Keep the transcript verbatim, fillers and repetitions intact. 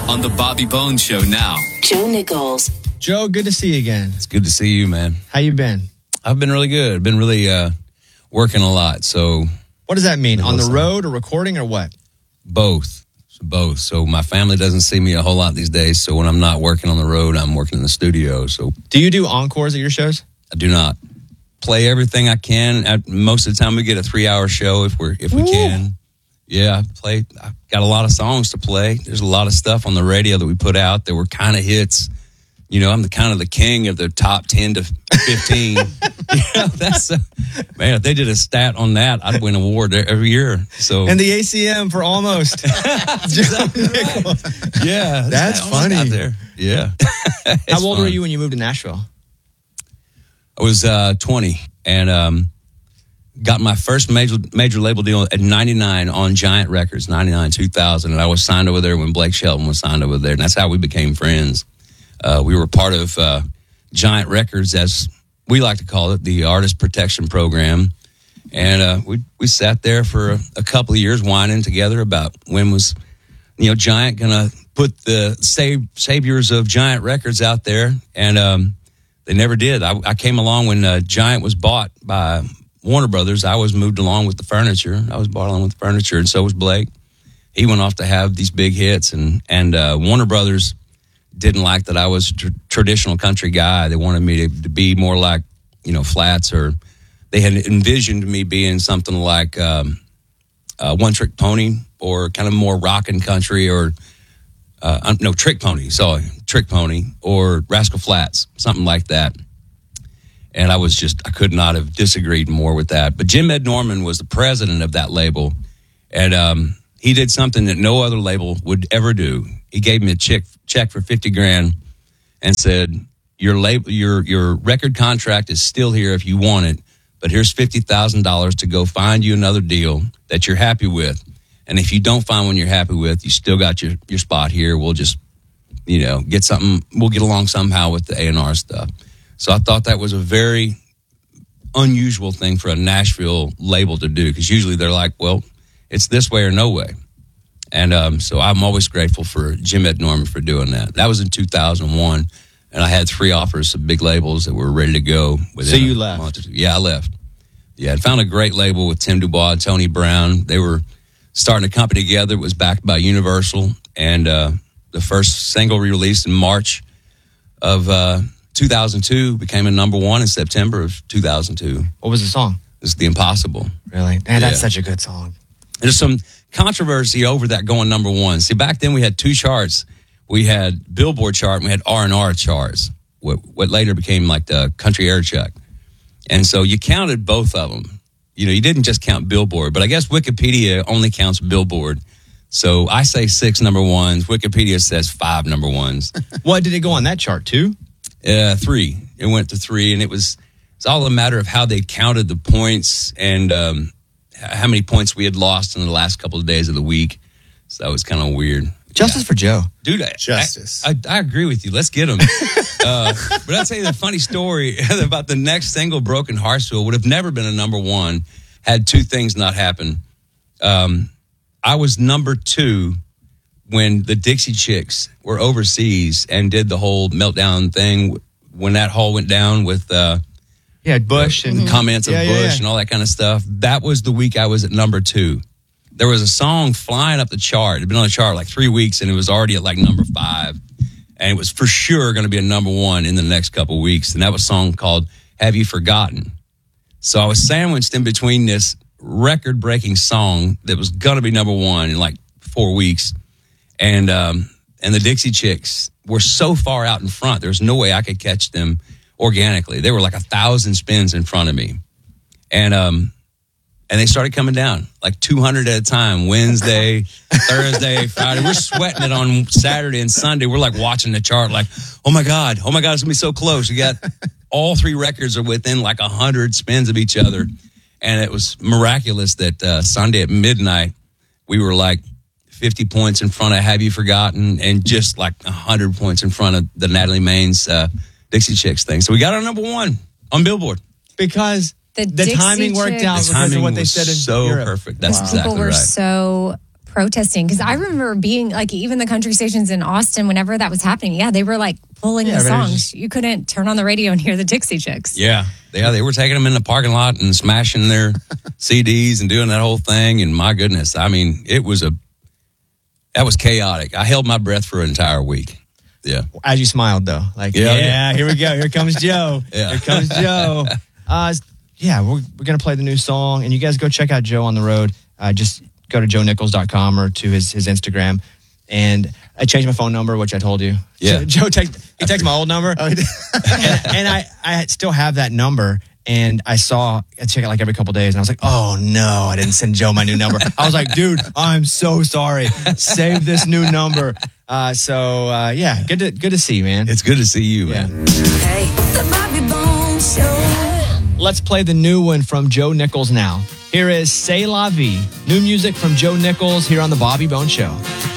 on the Bobby Bones Show now. Joe Nichols. Joe, good to see you again. It's good to see you, man. How you been? I've been really good. I've been really uh, working a lot. So, what does that mean? On the road or recording or what? Both. Both. So my family doesn't see me a whole lot these days. So when I'm not working on the road, I'm working in the studio. So do you do encores at your shows? I do not. Play everything I can. At most of the time, we get a three-hour show if we're if we Ooh. can. Yeah, I play. I've got a lot of songs to play. There's a lot of stuff on the radio that we put out that were kind of hits. You know, I'm the kind of the king of the top ten to fifteen. Yeah, that's a, man. If they did a stat on that, I'd win an award every year. So and the A C M for almost. Right. Yeah, that's funny. Out there. Yeah. How old fun. were you when you moved to Nashville? I was uh, twenty and um, got my first major major label deal at ninety-nine on Giant Records, ninety-nine, two thousand, and I was signed over there when Blake Shelton was signed over there, and that's how we became friends. Uh, we were part of uh, Giant Records, as we like to call it, the Artist Protection Program. And uh, we we sat there for a, a couple of years whining together about when was, you know, Giant going to put the save, saviors of Giant Records out there. And um, they never did. I, I came along when uh, Giant was bought by Warner Brothers. I was moved along with the furniture. I was bought along with the furniture, and so was Blake. He went off to have these big hits, and, and uh, Warner Brothers didn't like that I was a tr- traditional country guy. They wanted me to, to be more like, you know, Flats, or they had envisioned me being something like um, uh, One Trick Pony, or kind of more rockin' country, or uh, no, Trick Pony, sorry, Trick Pony, or Rascal Flatts, something like that. And I was just, I could not have disagreed more with that. But Jim Ed Norman was the president of that label, and um, he did something that no other label would ever do. He gave me a check check for fifty grand and said, your label, your your record contract is still here if you want it, but here's fifty thousand dollars to go find you another deal that you're happy with. And if you don't find one you're happy with, you still got your, your spot here. We'll just, you know, get something, we'll get along somehow with the A and R stuff. So I thought that was a very unusual thing for a Nashville label to do, because usually they're like, well, it's this way or no way. And um, so I'm always grateful for Jim Ed Norman for doing that. That was in two thousand one, and I had three offers of big labels that were ready to go. So you left? Month or two. Yeah, I left. Yeah, I found a great label with Tim Dubois and Tony Brown. They were starting a company together. It was backed by Universal, and uh, the first single released in March of uh, two thousand two became a number one in September of two thousand two. What was the song? It's The Impossible. Really? Man, that's yeah. such a good song. There's some controversy over that going number one. See, back then we had two charts. We had Billboard chart and we had R and R charts, what, what later became like the Country Air Check. And so you counted both of them. You know, you didn't just count Billboard, but I guess Wikipedia only counts Billboard. So I say six number ones. Wikipedia says five number ones. What did it go on that chart, two? Uh, three. It went to three, and it was it's all a matter of how they counted the points and um, how many points we had lost in the last couple of days of the week. So that was kind of weird. Justice yeah. for Joe. Dude, I, Justice. I, I, I agree with you. Let's get him. uh, but I'll tell you the funny story about the next single, Broken Heartsville, would have never been a number one had two things not happened. Um, I was number two when the Dixie Chicks were overseas and did the whole meltdown thing when that all went down with... Uh, Yeah, Bush and mm-hmm. comments of yeah, Bush yeah, yeah. and all that kind of stuff. That was the week I was at number two. There was a song flying up the chart. It had been on the chart like three weeks, and it was already at like number five. And it was for sure going to be a number one in the next couple of weeks. And that was a song called Have You Forgotten? So I was sandwiched in between this record-breaking song that was going to be number one in like four weeks. And um, and the Dixie Chicks were so far out in front, there was no way I could catch them organically. They were like a thousand spins in front of me. And um and they started coming down like two hundred at a time. Wednesday, Thursday, Friday. We're sweating it on Saturday and Sunday. We're like watching the chart like, oh my God, oh my God, it's gonna be so close. You got all three records are within like a hundred spins of each other. And it was miraculous that uh, Sunday at midnight, we were like fifty points in front of Have You Forgotten, and just like one hundred points in front of the Natalie Maines uh, Dixie Chicks thing. So we got our number one on Billboard. Because the, the timing worked out the because of what they was said in so Europe. perfect. That's wow. exactly People were right. so protesting? Because I remember being like, even the country stations in Austin, whenever that was happening, yeah, they were like pulling Yeah, the but it was songs. just- You couldn't turn on the radio and hear the Dixie Chicks. Yeah. Yeah, they were taking them in the parking lot and smashing their C Ds and doing that whole thing. And my goodness, I mean, it was a, that was chaotic. I held my breath for an entire week. Yeah. As you smiled, though. Like, Yeah, yeah, yeah. here we go. Here comes Joe. Yeah. Here comes Joe. Uh, yeah, we're, we're going to play the new song. And you guys go check out Joe on the road. Uh, just go to joe nichols dot com or to his, his Instagram. And I changed my phone number, which I told you. Yeah. So Joe text, he texted my old number. and and I, I still have that number. And I saw, I check it like every couple days. And I was like, oh, no, I didn't send Joe my new number. I was like, dude, I'm so sorry. Save this new number. Uh, so, uh, yeah, good to good to see you, man. It's good to see you, man. Hey, the Bobby Bones Show. Let's play the new one from Joe Nichols now. Here is C'est La Vie. New music from Joe Nichols here on The Bobby Bones Show.